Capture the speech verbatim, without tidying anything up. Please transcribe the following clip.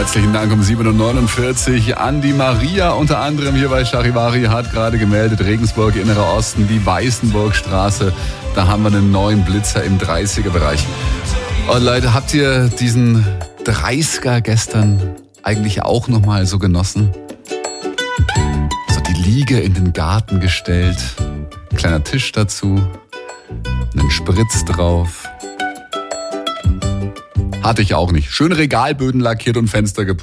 Herzlichen Dank um sieben Uhr neunundvierzig an die Maria, unter anderem hier bei Charivari, hat gerade gemeldet, Regensburg, Innerer Osten, die Weißenburgstraße, da haben wir einen neuen Blitzer im dreißiger-Bereich. Und Leute, habt ihr diesen dreißiger gestern eigentlich auch nochmal so genossen? So die Liege in den Garten gestellt, kleiner Tisch dazu, einen Spritz drauf. Hatte ich auch nicht. Schön Regalböden lackiert und Fenster geputzt.